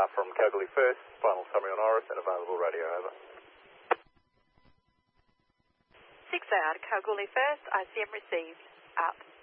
from Kalgoorlie First, final summary on Iris and available radio, over. 6 out, Kalgoorlie First, ICM received, out.